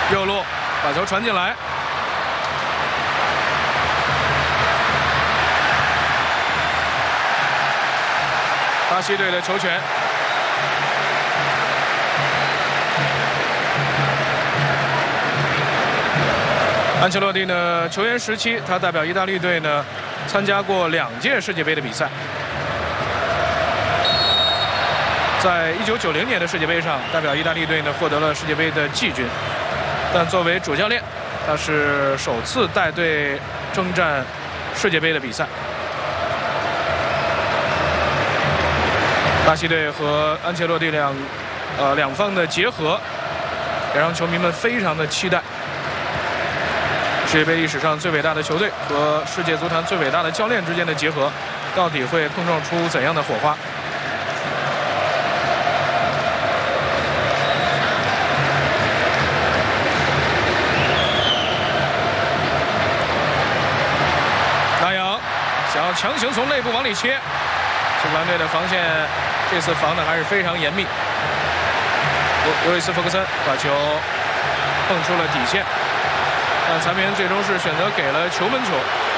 右路把球传进来，巴西队的球权。安切洛蒂呢，球员时期他代表意大利队呢参加过2届世界杯的比赛。在1990年的世界杯上，代表意大利队呢获得了世界杯的季军，但作为主教练，他是首次带队征战世界杯的比赛。巴西队和安切洛蒂两方的结合，也让球迷们非常的期待。世界杯历史上最伟大的球队和世界足坛最伟大的教练之间的结合，到底会碰撞出怎样的火花？拉扬想要强行从内部往里切，苏格兰队的防线这次防的还是非常严密。尤里斯·弗格森把球碰出了底线。但裁判员最终是选择给了球门球。